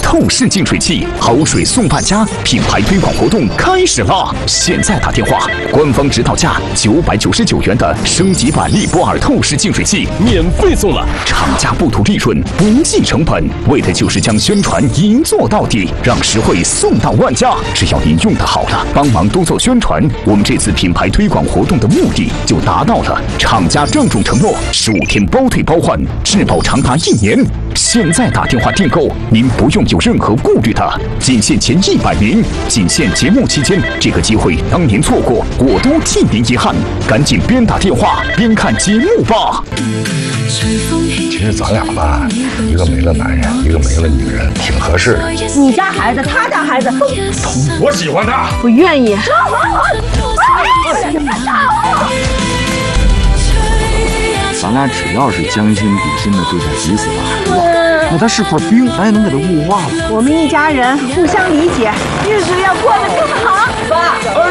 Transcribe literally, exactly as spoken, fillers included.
透视净水器，好水送半价，品牌推广活动开始了！现在打电话，官方指导价九百九十九元的升级版利博尔透视净水器免费送了，厂家不图利润，不计成本，为的就是将宣传一做到底，让实惠送到万家。只要您用得好了，帮忙多做宣传，我们这次品牌推广活动的目的就达到了。厂家郑重承诺，十五天包退包换，质保长达一年。现在打电话订购，您不用有任何顾虑的，仅限前一百名，仅限节目期间，这个机会当您错过，我都替您遗憾。赶紧边打电话边看节目吧。 其实咱俩吧，一个没了男人，一个没了女人，挺合适的。 你家孩子，他家孩子都通，我喜欢他， 不愿意。 咱俩只要是将心比心的对待彼此的孩子，那他是块冰，咱也能给他物化了。 我们一家人互相理解，日子要过得更好。爸，儿